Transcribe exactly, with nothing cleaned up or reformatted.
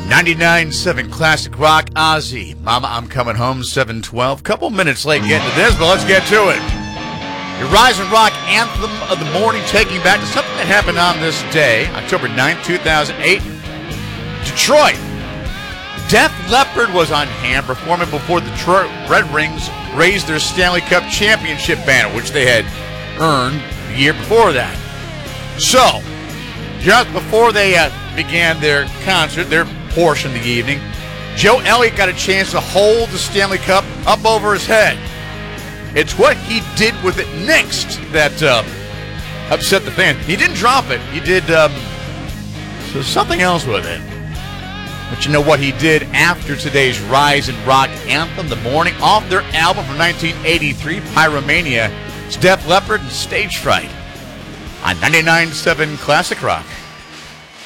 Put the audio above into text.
ninety-nine point seven Classic Rock, Ozzy, Mama, I'm Coming Home, seven twelve. Couple minutes late getting to this, but let's get to it. Your Rise and Rock anthem of the morning, taking back to something that happened on this day, October ninth, two thousand eight, Detroit. Def Leppard was on hand performing before the Detroit Red Wings raised their Stanley Cup championship banner, which they had earned the year before that. So, just before they uh, began their concert, their portion of the evening, Joe Elliott got a chance to hold the Stanley Cup up over his head. It's what he did with it next that uh, upset the fans. He didn't drop it. He did um, so something else with it. But you know what he did after today's Rise and Rock anthem, The Morning, off their album from nineteen eighty-three, Pyromania. It's Def Leppard and Stage Fright on ninety-nine point seven Classic Rock.